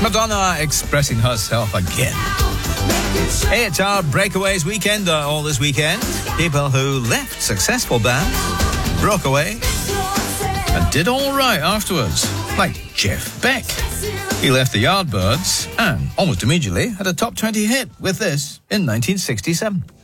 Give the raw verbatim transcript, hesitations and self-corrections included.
Madonna expressing herself again. Hey, it's our Breakaways weekend, uh, all this weekend. People who left successful bands, broke away, and did all right afterwards. Like Jeff Beck. He left the Yardbirds and almost immediately had a top twenty hit with this in nineteen sixty-seven.